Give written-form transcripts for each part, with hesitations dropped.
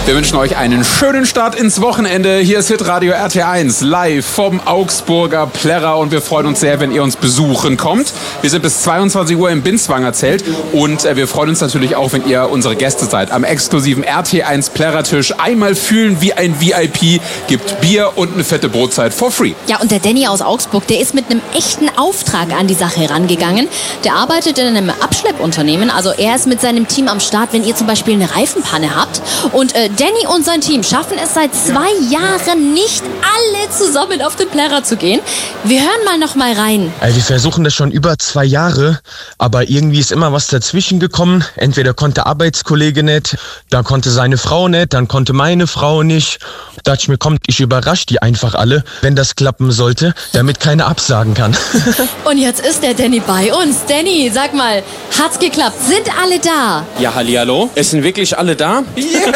Wir wünschen euch einen schönen Start ins Wochenende. Hier ist Hitradio RT1 live vom Augsburger Plärrer und wir freuen uns sehr, wenn ihr uns besuchen kommt. Wir sind bis 22 Uhr im Binswanger Zelt und wir freuen uns natürlich auch, wenn ihr unsere Gäste seid. Am exklusiven RT1 Plärrertisch einmal fühlen wie ein VIP, gibt Bier und eine fette Brotzeit for free. Ja, und der Danny aus Augsburg, der ist mit einem echten Auftrag an die Sache herangegangen. Der arbeitet in einem Abschleppunternehmen, also er ist mit seinem Team am Start, wenn ihr zum Beispiel eine Reifenpanne habt. Und Danny und sein Team schaffen es seit 2 Jahren nicht, alle zusammen auf den Plärrer zu gehen. Wir hören noch mal rein. Also wir versuchen das schon über 2 Jahre, aber irgendwie ist immer was dazwischen gekommen. Entweder konnte Arbeitskollege nicht, dann konnte seine Frau nicht, dann konnte meine Frau nicht. Da dachte ich mir, komm, ich überrasche die einfach alle, wenn das klappen sollte, damit keiner absagen kann. Und jetzt ist der Danny bei uns. Danny, sag mal, hat's geklappt? Sind alle da? Ja, hallihallo. Es sind wirklich alle da? Yeah!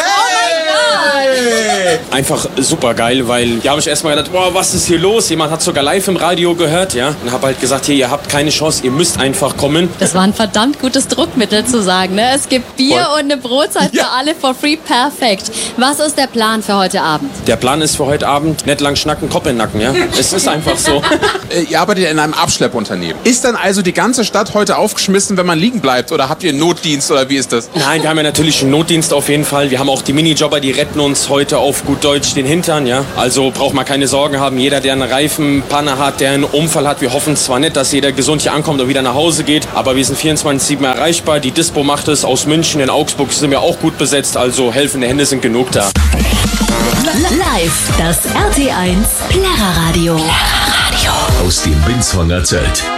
Einfach super geil, weil da habe ich erstmal gedacht, boah, was ist hier los? Jemand hat sogar live im Radio gehört, ja. Und habe halt gesagt, hier, ihr habt keine Chance, ihr müsst einfach kommen. Das war ein verdammt gutes Druckmittel zu sagen, ne? Es gibt Bier und eine Brotzeit für alle for free, perfekt. Was ist der Plan für heute Abend? Der Plan ist für heute Abend, nicht lang schnacken, Kopf in den Nacken, ja. Es ist einfach so. Ihr arbeitet in einem Abschleppunternehmen. Ist dann also die ganze Stadt heute aufgeschmissen, wenn man liegen bleibt? Oder habt ihr einen Notdienst oder wie ist das? Nein, wir haben ja natürlich einen Notdienst auf jeden Fall. Wir haben auch die Minijobber, die retten uns heute auf gut Deutsch den Hintern, ja. Also braucht man keine Sorgen haben. Jeder, der eine Reifenpanne hat, der einen Unfall hat, wir hoffen zwar nicht, dass jeder gesund hier ankommt und wieder nach Hause geht, aber wir sind 24/7 erreichbar. Die Dispo macht es aus München. In Augsburg sind wir auch gut besetzt, also helfende Hände sind genug da. Live, das RT1 Plärrerradio. Aus dem Binswanger Zelt.